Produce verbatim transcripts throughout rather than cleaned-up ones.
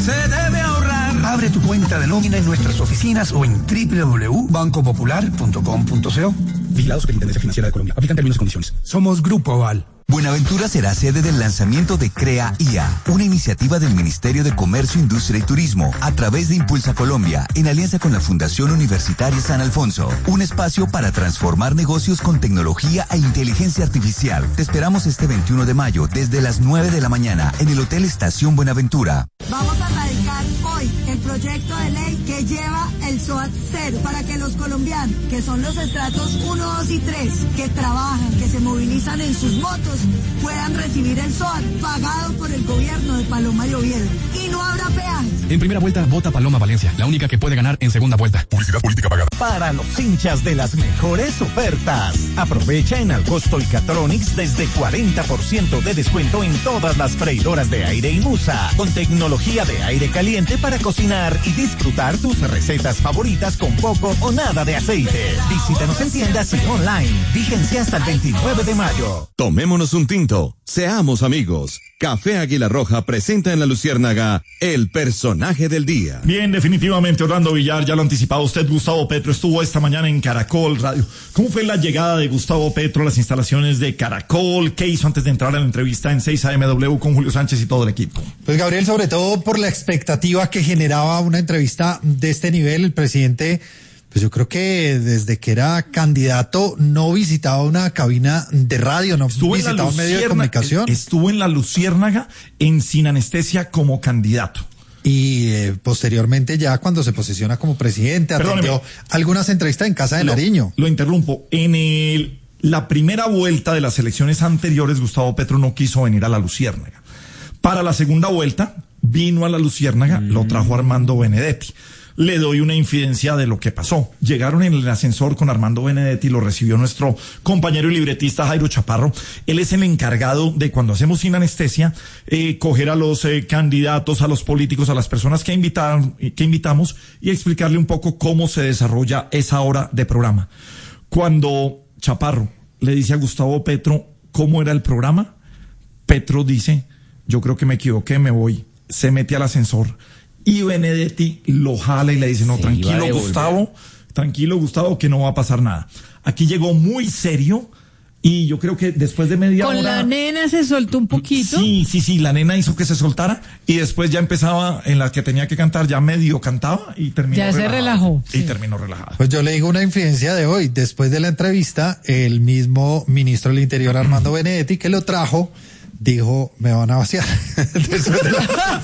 se debe ahorrar. Abre tu cuenta de nómina en nuestras oficinas o en doble u doble u doble u punto banco popular punto com punto co. Vigilado Superintendencia Financiera de Colombia. Aplican términos y condiciones. Somos Grupo Aval. Buenaventura será sede del lanzamiento de CREA I A, una iniciativa del Ministerio de Comercio, Industria y Turismo, a través de Impulsa Colombia, en alianza con la Fundación Universitaria San Alfonso. Un espacio para transformar negocios con tecnología e inteligencia artificial. Te esperamos este veintiuno de mayo, desde las nueve de la mañana, en el Hotel Estación Buenaventura. Vamos a radicar hoy el proyecto de ley que lleva el S O A T cero, para que los colombianos, que son los estratos uno, dos y tres, que trabajan, que se movilizan en sus motos, puedan recibir el S O A T pagado por el gobierno de Paloma y Oviedo. Y no habrá peajes. En primera vuelta, vota Paloma Valencia, la única que puede ganar en segunda vuelta. Publicidad política pagada. Para los hinchas de las mejores ofertas. Aprovecha en Alcosto y Catronics desde cuarenta por ciento de descuento en todas las freidoras de aire y Musa, con tecnología de aire caliente para cocinar y disfrutar tus recetas favoritas con poco o nada de aceite. Visítanos en tiendas y online. Vigencia hasta el veintinueve de mayo. Tomémonos un tinto, seamos amigos. Café Águila Roja presenta en La Luciérnaga el personaje del día. Bien, definitivamente Orlando Villar, ya lo anticipaba usted, Gustavo Petro estuvo esta mañana en Caracol Radio. ¿Cómo fue la llegada de Gustavo Petro a las instalaciones de Caracol? ¿Qué hizo antes de entrar a la entrevista en seis A M W con Julio Sánchez y todo el equipo? Pues Gabriel, sobre todo por la expectativa que generaba una entrevista de este nivel, el presidente... Pues yo creo que desde que era candidato no visitaba una cabina de radio, no estuvo visitaba un medio de comunicación. Estuvo en la Luciérnaga en Sin Anestesia como candidato. Y eh, posteriormente ya cuando se posiciona como presidente, atendió algunas entrevistas en Casa de lo, Nariño. Lo interrumpo. En el, la primera vuelta de las elecciones anteriores, Gustavo Petro no quiso venir a la Luciérnaga. Para la segunda vuelta, vino a la Luciérnaga, mm. lo trajo Armando Benedetti. Le doy una infidencia de lo que pasó. Llegaron en el ascensor con Armando Benedetti, lo recibió nuestro compañero y libretista Jairo Chaparro. Él es el encargado de, cuando hacemos Sin Anestesia, eh, coger a los eh, candidatos, a los políticos, a las personas que invitaron, que invitamos y explicarle un poco cómo se desarrolla esa hora de programa. Cuando Chaparro le dice a Gustavo Petro cómo era el programa, Petro dice, yo creo que me equivoqué, me voy. Se mete al ascensor. Y Benedetti lo jala y le dice, no, sí, tranquilo Gustavo, tranquilo Gustavo, que no va a pasar nada. Aquí llegó muy serio y yo creo que después de media Con hora... la nena se soltó un poquito. Sí, sí, sí, la nena hizo que se soltara y después ya empezaba en la que tenía que cantar, ya medio cantaba y terminó Ya relajado, se relajó. Y sí. terminó relajado. Pues yo le digo una infidencia de hoy. Después de la entrevista, el mismo ministro del Interior, Armando Benedetti, que lo trajo, dijo, me van a vaciar. Después de, la...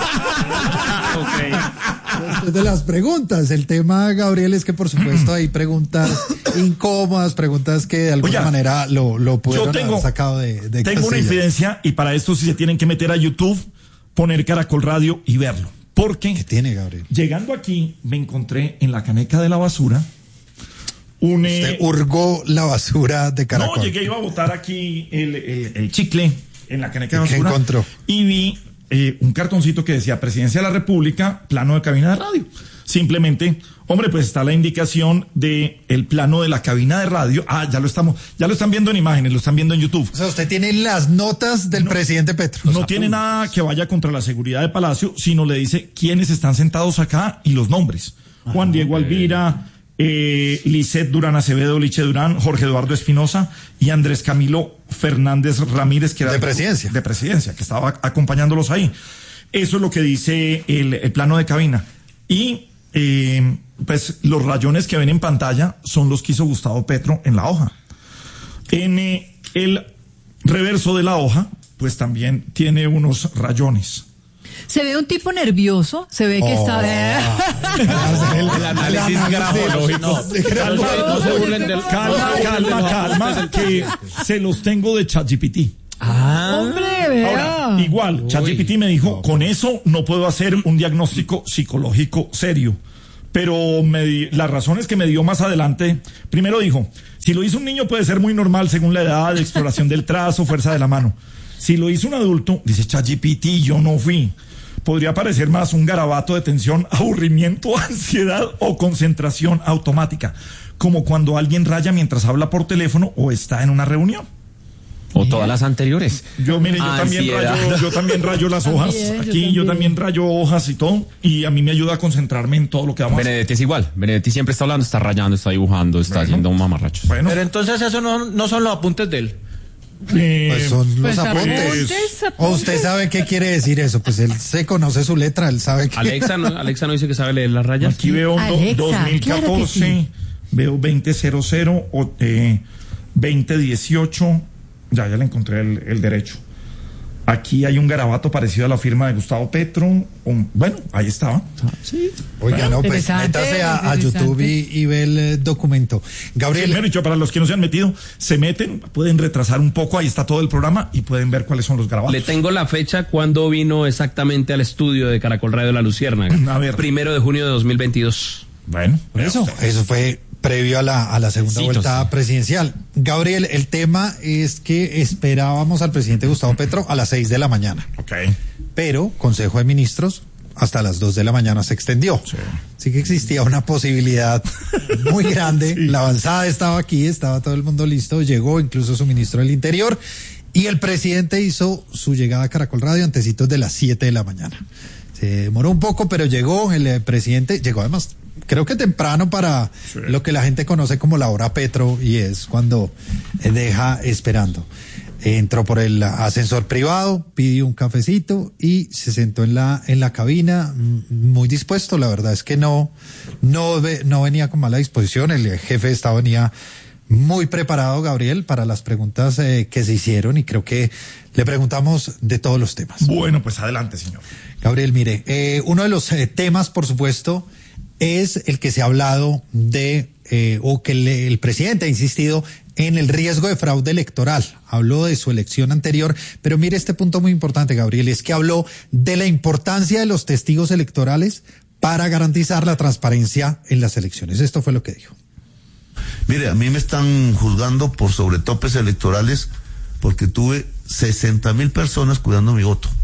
okay. Después de las preguntas. El tema, Gabriel, es que por supuesto hay preguntas incómodas, preguntas que de alguna Oye, manera lo, lo pudieron tengo, haber sacado de, de Tengo casilla. Una infidencia y para esto sí se tienen que meter a YouTube, poner Caracol Radio y verlo. Porque ¿qué tiene, Gabriel? Llegando aquí me encontré en la caneca de la basura un... Usted hurgó la basura de Caracol. No, llegué, iba a botar aquí el, el, el chicle en la caneca de basura. ¿Qué encontró? Y vi eh, un cartoncito que decía Presidencia de la República, plano de cabina de radio. Simplemente, hombre, pues está la indicación de el plano de la cabina de radio. Ah, ya lo estamos, ya lo están viendo en imágenes, lo están viendo en YouTube. O sea, usted tiene las notas del no, presidente Petro. No tiene nada que vaya contra la seguridad de Palacio, sino le dice quiénes están sentados acá y los nombres. Ajá, Juan Diego okay. Alvira, eh, Lisset Durán Acevedo, Liche Durán, Jorge Eduardo Espinosa y Andrés Camilo Fernández Ramírez, que era de presidencia. De presidencia, que estaba acompañándolos ahí. Eso es lo que dice el, el plano de cabina. Y eh, pues los rayones que ven en pantalla son los que hizo Gustavo Petro en la hoja. En eh, el reverso de la hoja, pues también tiene unos rayones. Se ve un tipo nervioso, se ve que oh, está... el, el análisis grafológico. No, calma, no se burlen del... Calma, calma, calma, que se los tengo de ChatGPT. Ah, hombre, vea. Ahora, igual, ChatGPT me dijo, con eso no puedo hacer un diagnóstico psicológico serio. Pero me di, las razones que me dio más adelante, primero dijo, si lo hizo un niño puede ser muy normal según la edad, de exploración del trazo, fuerza de la mano. Si lo hizo un adulto, dice ChatGPT, yo no fui. Podría parecer más un garabato de tensión, aburrimiento, ansiedad o concentración automática, como cuando alguien raya mientras habla por teléfono o está en una reunión. O todas las anteriores. Yo, mire, yo también rayo, yo también rayo las hojas. También, yo Aquí también. yo también rayo hojas y todo. Y a mí me ayuda a concentrarme en todo lo que vamos a hacer. Benedetti es igual. Benedetti siempre está hablando, está rayando, está dibujando, está Bueno. haciendo mamarrachos. Bueno, Pero entonces eso no, no son los apuntes de él. eh, Pues son los Pues apuntes. apuntes, ¿O apuntes. usted sabe qué quiere decir eso? Pues él se conoce su letra, él sabe que... Alexa no, Alexa no dice que sabe leer las rayas. aquí veo do- Alexa, dos mil catorce, claro que sí. veo veinte cero cero, o, eh, veinte dieciocho. Ya, ya le encontré el, el derecho. Aquí hay un garabato parecido a la firma de Gustavo Petro. Un- bueno, ahí estaba. Oiga, no, pues Interesante, métase a, a interesante. YouTube y, y ve el eh, documento. Gabriel, Primero dicho, para los que no se han metido, se meten, pueden retrasar un poco, ahí está todo el programa y pueden ver cuáles son los garabatos. Le tengo la fecha cuando vino exactamente al estudio de Caracol Radio La Luciérnaga. A ver. Primero de junio de dos mil veintidós. Bueno, por eso, eso fue previo a la, a la segunda Sí, vuelta sí. presidencial. Gabriel, el tema es que esperábamos al presidente Gustavo Petro a las seis de la mañana, ok. pero Consejo de Ministros hasta las dos de la mañana se extendió. Sí. Así que existía una posibilidad muy grande. La avanzada estaba aquí, estaba todo el mundo listo, llegó incluso su ministro del Interior y el presidente hizo su llegada a Caracol Radio antecitos de las siete de la mañana. Se demoró un poco, pero llegó el eh, presidente, llegó además, creo que temprano para Sí. lo que la gente conoce como la hora Petro y es cuando eh, deja esperando. Entró por el ascensor privado, pidió un cafecito y se sentó en la en la cabina mm, muy dispuesto. La verdad es que no no ve- no venía con mala disposición. El jefe de Estado venía muy preparado, Gabriel, para las preguntas eh, que se hicieron y creo que le preguntamos de todos los temas. Bueno, pues adelante, señor. Gabriel, mire, eh, uno de los eh, temas, por supuesto, es el que se ha hablado de, eh, o que le- el presidente ha insistido en el riesgo de fraude electoral. Habló de su elección anterior, pero mire este punto muy importante, Gabriel, es que habló de la importancia de los testigos electorales para garantizar la transparencia en las elecciones. Esto fue lo que dijo. Mire, a mí me están juzgando por sobretopes electorales porque tuve sesenta mil personas cuidando mi voto.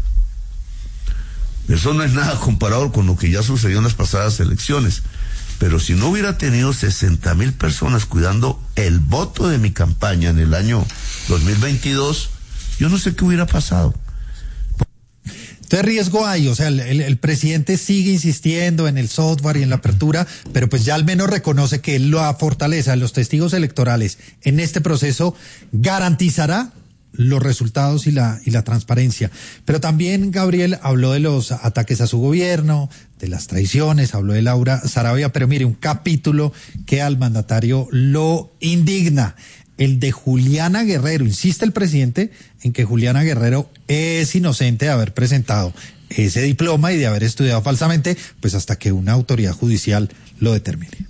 Eso no es nada comparado con lo que ya sucedió en las pasadas elecciones. Pero si no hubiera tenido sesenta mil personas cuidando el voto de mi campaña en el año dos mil veintidós, yo no sé qué hubiera pasado. Entonces riesgo hay, o sea, el, el- el presidente sigue insistiendo en el software y en la apertura, pero pues ya al menos reconoce que la fortaleza de los testigos electorales en este proceso garantizará los resultados y la y la transparencia. Pero también Gabriel habló de los ataques a su gobierno, de las traiciones, habló de Laura Sarabia, pero mire, un capítulo que al mandatario lo indigna. El de Juliana Guerrero. Insiste el presidente en que Juliana Guerrero es inocente de haber presentado ese diploma y de haber estudiado falsamente, pues hasta que una autoridad judicial lo determine.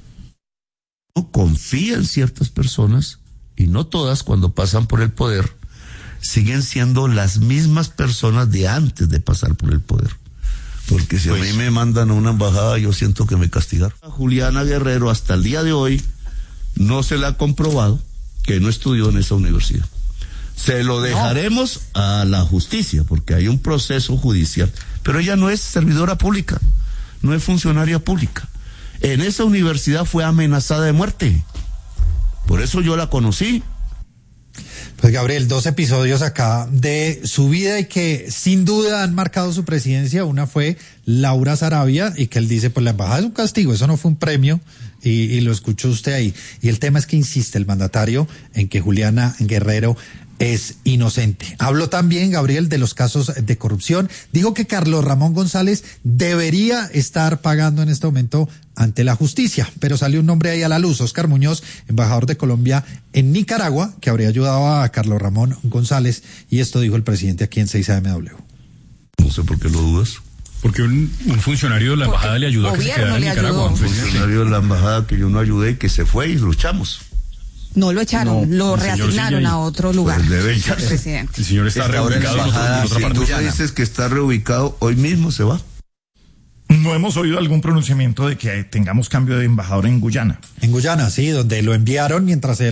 No confía en ciertas personas y no todas, cuando pasan por el poder, siguen siendo las mismas personas de antes de pasar por el poder. Porque si Pues. a mí me mandan a una embajada, yo siento que me castigaron. A Juliana Guerrero hasta el día de hoy no se le ha comprobado que no estudió en esa universidad. Se lo dejaremos a la justicia, porque hay un proceso judicial, pero ella no es servidora pública, no es funcionaria pública. En esa universidad fue amenazada de muerte. Por eso yo la conocí. Pues Gabriel, dos episodios acá de su vida y que sin duda han marcado su presidencia. Una fue Laura Sarabia y que él dice, pues la embajada es un castigo, eso no fue un premio y, y lo escuchó usted ahí. Y el tema es que insiste el mandatario en que Juliana Guerrero es inocente. Habló también, Gabriel, de los casos de corrupción. Dijo que Carlos Ramón González debería estar pagando en este momento ante la justicia, pero salió un nombre ahí a la luz, Oscar Muñoz, embajador de Colombia en Nicaragua, que habría ayudado a Carlos Ramón González, y esto dijo el presidente aquí en seis A M W. No sé por qué lo dudas. Porque un, un funcionario de la embajada le ayudó a que se quedara en Nicaragua. Un funcionario de la embajada que yo no ayudé y que se fue y luchamos. No lo echaron, No, lo el señor reasignaron sigue ahí. a otro lugar. Pues debe echarse. El presidente. El señor está, Está ahora en la reubicado en, otro- embajada. en otra Si parte. tú me dices que está reubicado, hoy mismo se va. No hemos oído algún pronunciamiento de que tengamos cambio de embajador en Guyana. En Guyana, sí, donde lo enviaron mientras él